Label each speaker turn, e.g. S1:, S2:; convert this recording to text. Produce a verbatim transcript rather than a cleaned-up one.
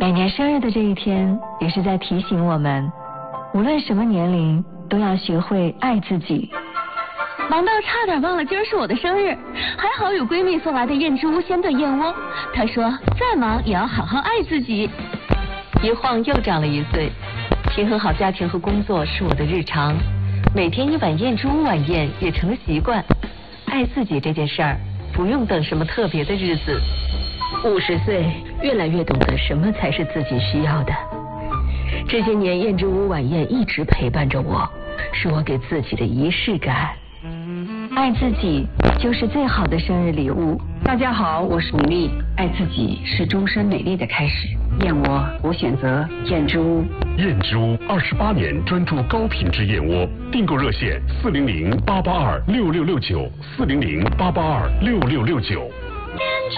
S1: 每年生日的这一天，也是在提醒我们，无论什么年龄，都要学会爱自己。
S2: 忙到差点忘了今儿是我的生日，还好有闺蜜送来的燕之屋鲜炖燕窝。她说再忙也要好好爱自己。
S3: 一晃又长了一岁，平衡好家庭和工作是我的日常，每天一碗燕之屋晚宴也成了习惯。爱自己这件事儿，不用等什么特别的日子。
S4: 五十岁，越来越懂得什么才是自己需要的。这些年，燕之屋晚宴一直陪伴着我，是我给自己的仪式感。
S1: 爱自己就是最好的生日礼物。
S5: 大家好，我是米粒。爱自己是终身美丽的开始。燕窝，我选择燕之屋。
S6: 燕之屋二十八年专注高品质燕窝，订购热线四零零八八二六六六九四零零八八二六六六九。